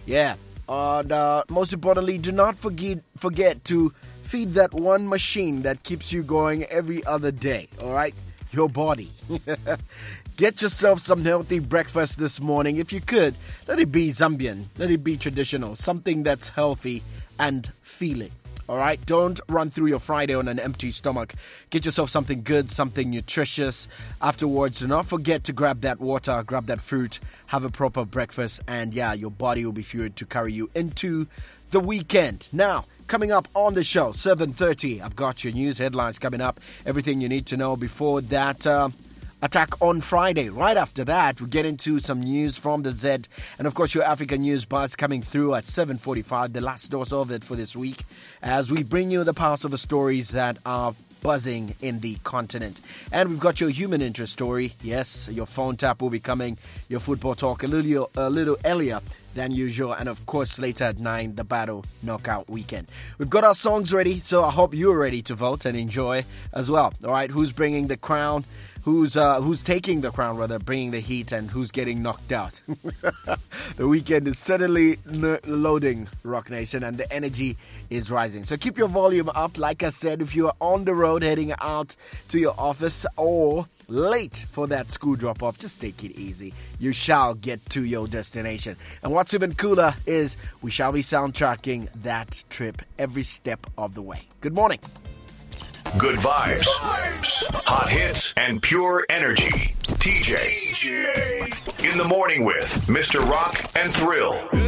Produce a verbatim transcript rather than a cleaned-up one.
Yeah. And uh, most importantly, do not forget forget to feed that one machine that keeps you going every other day, all right? Your body. Get yourself some healthy breakfast this morning. If you could, let it be Zambian, let it be traditional, something that's healthy and feeling. All right, don't run through your Friday on an empty stomach. Get yourself something good, something nutritious. Afterwards, do not forget to grab that water, grab that fruit, have a proper breakfast, and yeah, your body will be fueled to carry you into the weekend. Now, coming up on the show, seven thirty, I've got your news headlines coming up, everything you need to know before that uh, attack on Friday. Right after that, we'll get into some news from the Z, and of course your African News Buzz coming through at seven forty-five, the last dose of it for this week, as we bring you the parts of the stories that are buzzing in the continent. And we've got your human interest story. Yes, your phone tap will be coming, your football talk a little, a little earlier than usual, and of course later at nine, the Battle Knockout Weekend. We've got our songs ready, so I hope you're ready to vote and enjoy as well. All right, who's bringing the crown? Who's uh, who's taking the crown, rather, bringing the heat, and who's getting knocked out? The weekend is certainly n- loading, Rock Nation, and the energy is rising. So keep your volume up. Like I said, if you are on the road heading out to your office or late for that school drop-off, just take it easy. You shall get to your destination. And what's even cooler is we shall be soundtracking that trip every step of the way. Good morning. Good vibes, hot hits, and pure energy. T J. In the morning with Mister Rock and Thrill.